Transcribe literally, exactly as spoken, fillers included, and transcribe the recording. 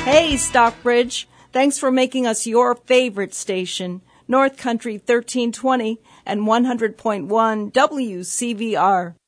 Hey, Stockbridge. Thanks for making us your favorite station, North Country thirteen twenty and one hundred point one W C V R.